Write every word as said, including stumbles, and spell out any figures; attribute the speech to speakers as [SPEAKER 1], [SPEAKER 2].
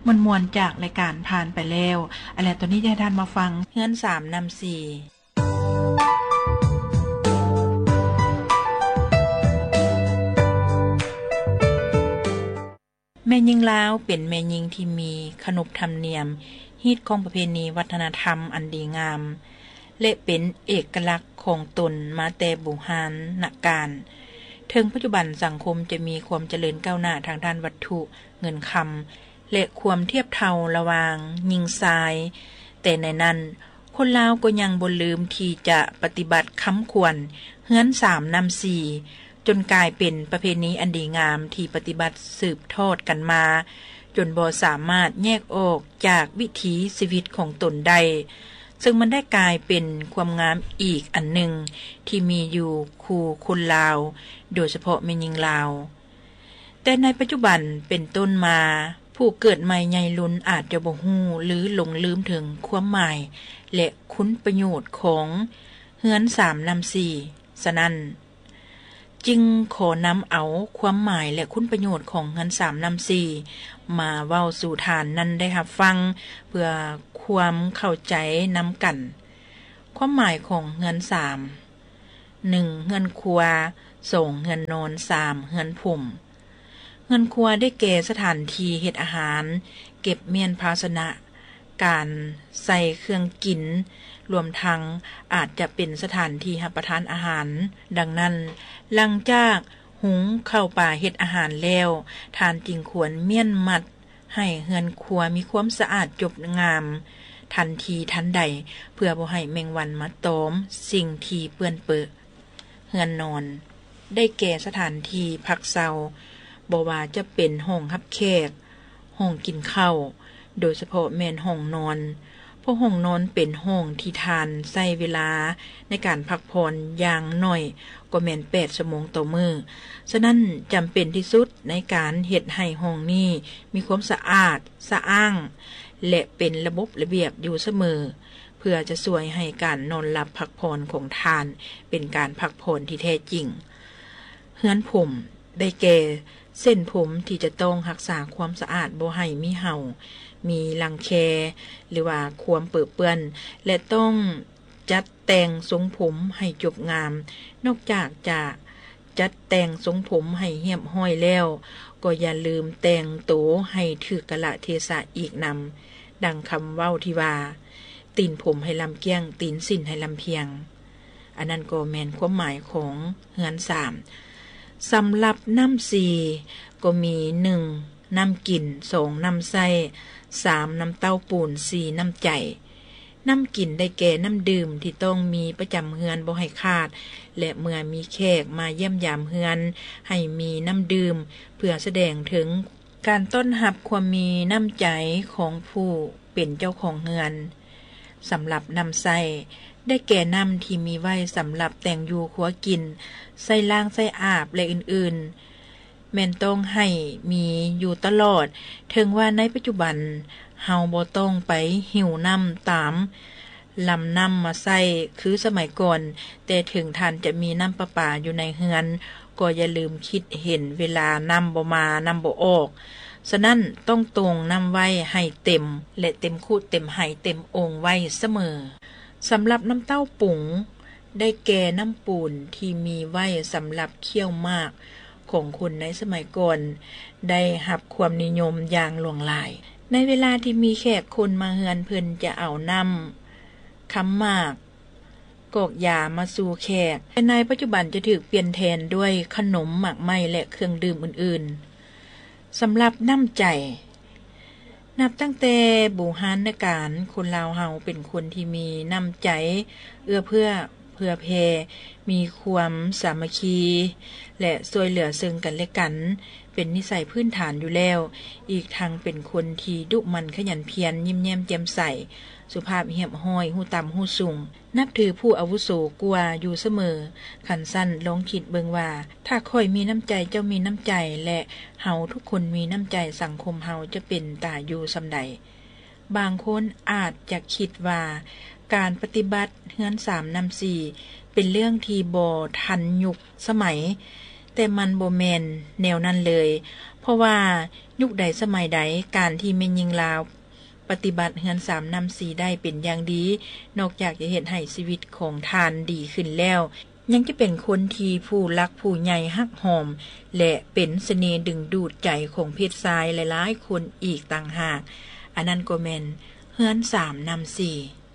[SPEAKER 1] มวนๆจากรายการผ่านไปแล้วอะไรตอนนี้จะให้ท่านมาฟังเฮือนสามนำสี่แม่หญิงลาวเป็นแม่หญิงที่มีขนบธรรมเนียมฮีตของประเพณีวัฒนธรรมอันดีงามและเป็นเอกลักษณ์ของตนมาแต่โบราณกาลถึงปัจจุบันสังคมจะมีความเจริญก้าวหน้าทางด้านวัตถุเงินคำและความเทียบเท่าระหว่างหญิงชายแต่ในนั้นคนลาวก็ยังบ่ลืมที่จะปฏิบัติค้ำควรเฮือนสามนำสี่จนกลายเป็นประเพณีอันดีงามที่ปฏิบัติสืบทอดกันมาจนบ่สามารถแยกออกจากวิถีชีวิตของตนได้ซึ่งมันได้กลายเป็นความงามอีกอันหนึ่งที่มีอยู่คู่คนลาวโดยเฉพาะแม่หญิงลาวแต่ในปัจจุบันเป็นต้นมาผู้เกิดใหม่ใหญ่ลุ้นอาจจะบ่ฮู้หรือหลงลืมถึงความหมายและคุณประโยชน์ของเฮือนสามนำสี่ฉะนั้นจึงขอนำเอาความหมายและคุณประโยชน์ของเฮือนสามนำสี่มาเว้าสู่ทานนั้นได้รับฟังเพื่อความเข้าใจนำกันความหมายของเฮือนสาม หนึ่งเฮือนครัวสองเฮือนนอนสามเฮือนผุ่มเฮือนครัวได้แก่สถานที่เฮ็ดอาหารเก็บเมียนภาชนะการใส่เครื่องกินรวมทั้งอาจจะเป็นสถานที่รับประทานอาหารดังนั้นหลังจากหุงข้าวปลาเฮ็ดอาหารแล้วทานจึงควรเมียนมัดให้เฮือนครัวมีความสะอาดจบงามทันทีทันใดเพื่อบ่ให้แมงวันมาตอมสิ่งที่เปื้อนเปื้อเฮือนนอนได้แก่สถานที่พักเซาบ่ว่าจะเป็นห้องรับแขกห้องกินข้าวโดยเฉพาะแม่นห้องนอนเพราะห้องนอนเป็นห้องที่ทานใช้เวลาในการพักผ่อนอย่างน้อยก็แม่นแปดชั่วโมงต่อมื้อฉะนั้นจำเป็นที่สุดในการเฮ็ดให้ห้องนี้มีความสะอาดสะอ้างและเป็นระบบระเบียบอยู่เสมอเพื่อจะช่วยให้การนอนหลับพักผ่อนของทานเป็นการพักผ่อนที่แท้จริงเฮือนผมได้แก่เส้นผมที่จะต้องรักษาความสะอาดบ่ให้มีเห่ามีรังแคหรือว่าความเปื้อนเปื้อนและต้องจัดแต่งทรงผมให้จบงามนอกจากจะจัดแต่งทรงผมให้เรียบร้อยแล้วก็อย่าลืมแต่งตัวให้ถูกกาลเทศะอีกนำดังคำเว้าที่ว่าตีนผมให้ลำเกี้ยงตีนสิ้นให้ลำเพียงอันนั้นก็แม่นความหมายของเฮือนสามสำหรับน้ำสี่ก็มีหนึ่งน้ำกินสองน้ำไส้สามน้ำเต้าปูนสี่น้ำใจน้ำกินได้แก่น้ำดื่มที่ต้องมีประจำเฮือนบ่ให้ขาดและเมื่อมีแขกมาเยี่ยมยามเฮือนให้มีน้ำดื่มเพื่อแสดงถึงการต้อนรับความมีน้ำใจของผู้เป็นเจ้าของเฮือนสำหรับน้ำไส้ได้แก่น้ำที่มีไว้สำหรับแต่งอยู่ครัวกินใส่ล้างใส่อาบและอื่นๆแม่นต้องให้มีอยู่ตลอดถึงว่าในปัจจุบันเฮาบ่ต้องไปหิวน้ำตามลำน้ำมาใส่คือสมัยก่อนแต่ถึงท่านจะมีน้ำประปาอยู่ในเฮือนก็อย่าลืมคิดเห็นเวลาน้ำบ่มาน้ำบ่ออกฉะนั้นต้องตรงน้ำไว้ให้เต็มและเต็มคูดเต็มไหเต็มองค์ไว้เสมอสำหรับน้ำเต้าปุ๋งได้แก่น้ำปูนที่มีไว้สำหรับเคี่ยวมากของคนในสมัยก่อนได้รับความนิยมอย่างหลวงหลายในเวลาที่มีแขกคนมาเฮือนเพิ่นจะเอาน้ำค้ำมากกอกยามาสู่แขกแต่ในปัจจุบันจะถูกเปลี่ยนแทนด้วยขนมหมากไม้และเครื่องดื่มอื่นๆสำหรับน้ำใจนับตั้งแต่โบราณกาลคนลาวเฮาเป็นคนที่มีน้ำใจเอื้อเพื่อเพื่อแผ่มีความสามัคคีและช่วยเหลือซึ่งกันและกันเป็นนิสัยพื้นฐานอยู่แล้วอีกทั้งเป็นคนที่ดุมันขยันเพียรยิ้มแย้มแจ่มใสสุภาพเหียบห้อยหูต่ำหูสูงนับถือผู้อาวุโสกว่าอยู่เสมอขันสั้นลองคิดเบิ่งว่าถ้าค่อยมีน้ำใจเจ้ามีน้ำใจและเฮาทุกคนมีน้ำใจสังคมเฮาจะเป็นตาอยู่ซำใดบางคนอาจจะคิดว่าการปฏิบัติเฮือนสามนำสี่เป็นเรื่องที่บ่ทันยุคสมัยแต่มันบ่แม่นแนวนั้นเลย เพราะว่ายุคใดสมัยใดการที่แม่หญิงลาวปฏิบัติเฮือนสามนำสี่ได้เป็นอย่างดีนอกจากจะเฮ็ดให้ชีวิตของทานดีขึ้นแล้วยังจะเป็นคนที่ผู้รักผู้ใหญ่ฮักหอมและเป็นเสน่ห์ดึงดูดใจของเพศชายหลายๆคนอีกต่างหากอันนั้นก็แม่นเฮือนสามนำสี่